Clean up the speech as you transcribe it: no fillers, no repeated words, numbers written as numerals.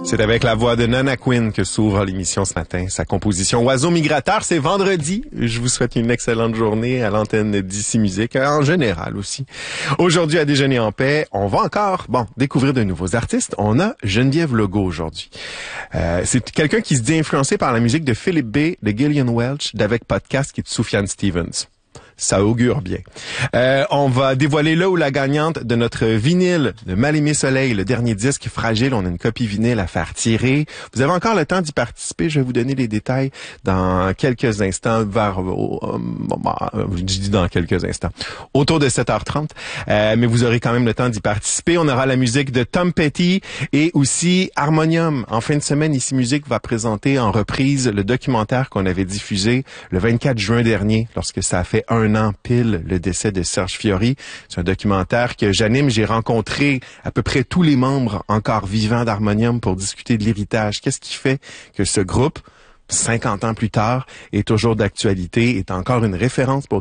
C'est avec la voix de Nana Quinn que s'ouvre l'émission ce matin. Sa composition Oiseau migrateur, c'est vendredi. Je vous souhaite une excellente journée à l'antenne d'Ici Musique, en général aussi. Aujourd'hui, à Déjeuner en paix, on va encore, découvrir de nouveaux artistes. On a Geneviève Legault aujourd'hui. C'est quelqu'un qui se dit influencé par la musique de Philip B, de Gillian Welch, d'Avec Podcast et de Sufjan Stevens. Ça augure bien. On va dévoiler là où la gagnante de notre vinyle de Mal-Aimé Soleil, le dernier disque Fragile. On a une copie vinyle à faire tirer. Vous avez encore le temps d'y participer. Je vais vous donner les détails dans quelques instants, je dis dans quelques instants, autour de 7h30. Mais vous aurez quand même le temps d'y participer. On aura la musique de Tom Petty et aussi Harmonium. En fin de semaine, Ici Musique va présenter en reprise le documentaire qu'on avait diffusé le 24 juin dernier, lorsque ça a fait un an pile le décès de Serge Fiori. C'est un documentaire que j'anime. J'ai rencontré à peu près tous les membres encore vivants d'Harmonium pour discuter de l'héritage. Qu'est-ce qui fait que ce groupe, 50 ans plus tard, est toujours d'actualité, est encore une référence pour